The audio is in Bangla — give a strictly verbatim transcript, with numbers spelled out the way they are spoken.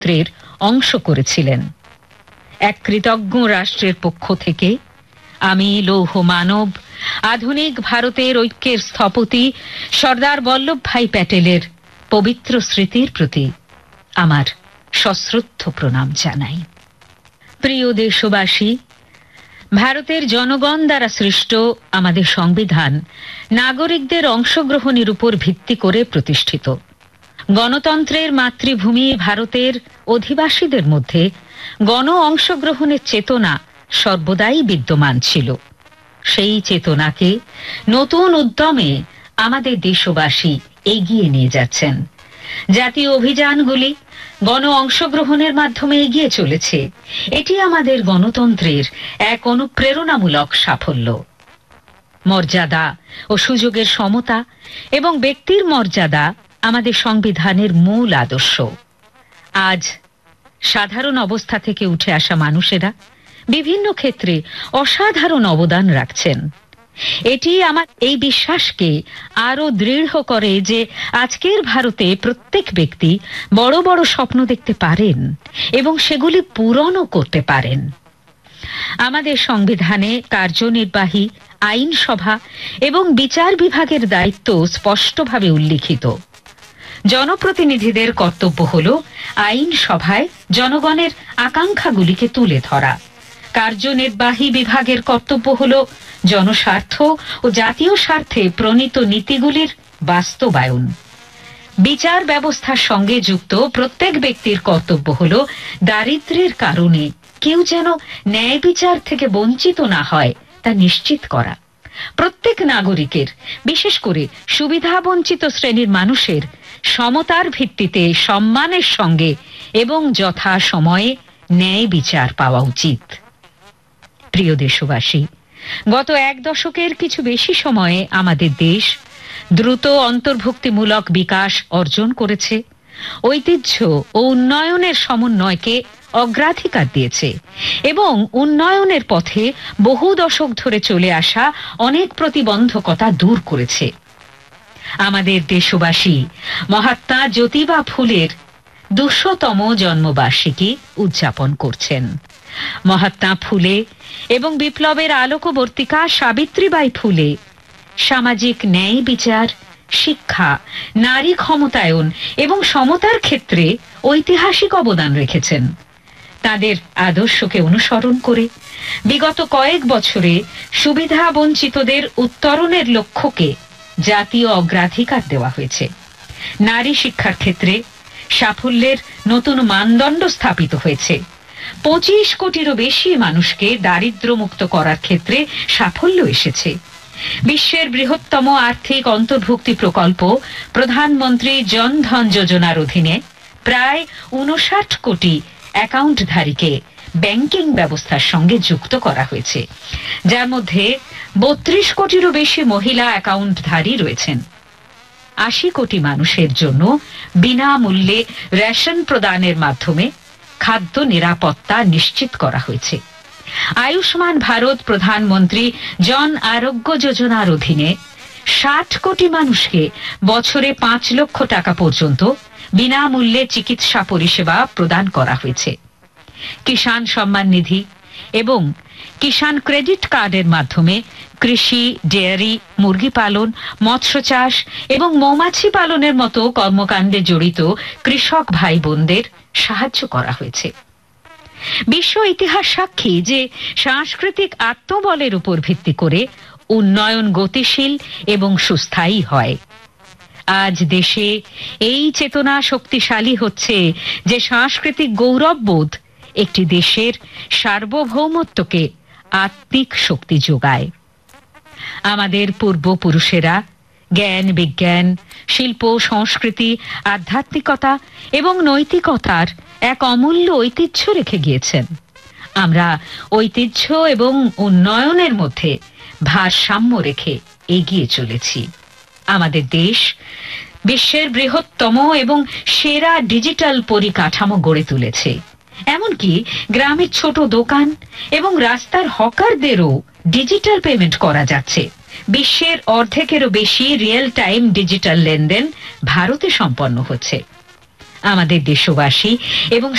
গণতন্ত্রের অংশ করেছিলেন। এক কৃতজ্ঞ রাষ্ট্রের পক্ষ থেকে আমি লৌহ মানব আধুনিক ভারতের ঐক্যের স্থপতি সর্দার বল্লভভাই প্যাটেলের পবিত্র স্মৃতির প্রতি আমার সশ্রদ্ধ প্রণাম জানাই। প্রিয় দেশবাসী, ভারতের জনগণ দ্বারা সৃষ্ট আমাদের সংবিধান নাগরিকদের অংশগ্রহণের উপর ভিত্তি করে প্রতিষ্ঠিত। গণতন্ত্রের মাতৃভূমি ভারতের অধিবাসীদের মধ্যে গণ অংশগ্রহণের চেতনা সর্বদাই বিদ্যমান ছিল। সেই চেতনাকে নতুন উদ্যমে আমাদের দেশবাসী এগিয়ে নিয়ে যাচ্ছেন। জাতীয় অভিযানগুলি গণ অংশগ্রহণের মাধ্যমে এগিয়ে চলেছে। এটি আমাদের গণতন্ত্রের এক অনুপ্রেরণামূলক সাফল্য। মর্যাদা ও সুযোগের সমতা এবং ব্যক্তির মর্যাদা আমাদের সংবিধানের মূল আদর্শ। আজ সাধারণ অবস্থা থেকে উঠে আসা মানুষেরা বিভিন্ন ক্ষেত্রে অসাধারণ অবদান রাখছেন। এটি আমার এই বিশ্বাসকে আরো দৃঢ় করে যে আজকের ভারতে প্রত্যেক ব্যক্তি বড় বড় স্বপ্ন দেখতে পারেন এবং সেগুলি পূরণও করতে পারেন। আমাদের সংবিধানে কার্যনির্বাহী, আইনসভা এবং বিচার বিভাগের দায়িত্ব স্পষ্টভাবে উল্লিখিত। জনপ্রতিনিধিদের কর্তব্য হল আইনসভায় জনগণের আকাঙ্ক্ষাগুলিকে তুলে ধরা। কার্যনির্বাহী বিভাগের কর্তব্য হল জনস্বার্থ ও জাতীয় স্বার্থে প্রণীত নীতিগুলির বাস্তবায়ন। বিচার ব্যবস্থার সঙ্গে যুক্ত প্রত্যেক ব্যক্তির কর্তব্য হল দারিদ্র্যের কারণে কেউ যেন ন্যায় বিচার থেকে বঞ্চিত না হয় তা নিশ্চিত করা। প্রত্যেক নাগরিকের, বিশেষ করে সুবিধা বঞ্চিত শ্রেণীর মানুষের সমতার ভিত্তিতে সম্মানের সঙ্গে এবং যথা সময়ে ন্যায় বিচার পাওয়া উচিত। প্রিয় দেশবাসী, গত এক দশকের কিছু বেশি সময়ে আমাদের দেশ দ্রুত অন্তর্ভুক্তিমূলক বিকাশ অর্জন করেছে, ঐতিহ্য ও উন্নয়নের সমন্বয়কে অগ্রাধিকার দিয়েছে এবং উন্নয়নের পথে বহু দশক ধরে চলে আসা অনেক প্রতিবন্ধকতা দূর করেছে। আমাদের দেশবাসী মহাত্মা জ্যোতিবা ফুলের দুশোতম জন্মবার্ষিকী উদযাপন করছেন। মহাত্মা ফুলে এবং বিপ্লবের আলোকবর্তিকা সাবিত্রীবাই ফুলে সামাজিক ন্যায় বিচার, শিক্ষা, নারী ক্ষমতায়ন এবং সমতার ক্ষেত্রে ঐতিহাসিক অবদান রেখেছেন। তাদের আদর্শকে অনুসরণ করে বিগত কয়েক বছরে সুবিধা বঞ্চিতদের উত্তরণের লক্ষ্যকে জাতীয় অগ্রাধিকার দেওয়া হয়েছে। নারী শিক্ষার ক্ষেত্রে সাফল্যের নতুন মানদণ্ড স্থাপিত হয়েছে। পঁচিশ কোটিরও বেশি মানুষকে দারিদ্র্যমুক্ত করার ক্ষেত্রে সাফল্য এসেছে। বিশ্বের বৃহত্তম আর্থিক অন্তর্ভুক্তি প্রকল্প প্রধানমন্ত্রী জন ধন যোজনার অধীনে প্রায় উনষাট কোটি অ্যাকাউন্টধারীকে ব্যাংকিং ব্যবস্থার সঙ্গে যুক্ত করা হয়েছে, যার মধ্যে বত্রিশ কোটিরও বেশি মহিলা অ্যাকাউন্টধারী রয়েছেন। আশি কোটি মানুষের জন্য বিনামূল্যে রেশন প্রদানের মাধ্যমে খাদ্য নিরাপত্তা নিশ্চিত করা হয়েছে। আয়ুষ্মান ভারত প্রধানমন্ত্রী জন আরোগ্য যোজনার অধীনে ষাট কোটি মানুষকে বছরে পাঁচ লক্ষ টাকা পর্যন্ত বিনামূল্যে চিকিৎসা পরিষেবা প্রদান করা হয়েছে। কিষাণ সম্মান নিধি এবং কিষাণ ক্রেডিট কার্ডের মাধ্যমে কৃষি, ডেয়ারি, মুরগি পালন, মৎস্য চাষ এবং মৌমাছি পালনের মতো কর্মকাণ্ডে জড়িত কৃষক ভাই বোনদের সাহায্য করা হয়েছে। বিশ্ব ইতিহাস সাক্ষী যে সাংস্কৃতিক আত্মবলের উপর ভিত্তি করে উন্নয়ন গতিশীল এবং সুস্থায়ী হয়। আজ দেশে এই চেতনা শক্তিশালী হচ্ছে যে সাংস্কৃতিক গৌরববোধ একটি দেশের সার্বভৌমত্বকে আত্মিক শক্তি যোগায়। আমাদের পূর্বপুরুষেরা জ্ঞান, বিজ্ঞান, শিল্প, সংস্কৃতি, আধ্যাত্মিকতা এবং নৈতিকতার এক অমূল্য ঐতিহ্য রেখে গিয়েছেন। আমরা ঐতিহ্য এবং উন্নয়নের মধ্যে ভারসাম্য রেখে এগিয়ে চলেছি। আমাদের দেশ বিশ্বের বৃহত্তম এবং সেরা ডিজিটাল পরিকাঠামো গড়ে তুলেছে। এমনকি গ্রামের ছোট দোকান এবং রাস্তার হকারদেরও ডিজিটাল পেমেন্ট করা যাচ্ছে। বিশ্বের অর্ধেকেরও বেশি রিয়েল টাইম ডিজিটাল লেনদেন ভারতে সম্পন্ন হচ্ছে। আমাদের দেশবাসী এবং